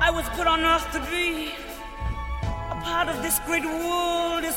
I was put on earth to be a part of this great world, this